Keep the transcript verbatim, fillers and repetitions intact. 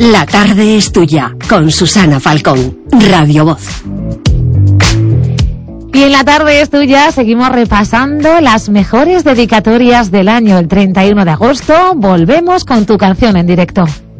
La tarde es tuya, con Susana Falcón, Radio Voz. Y en la tarde es tuya seguimos repasando las mejores dedicatorias del año. El treinta y uno de agosto volvemos con tu canción en directo.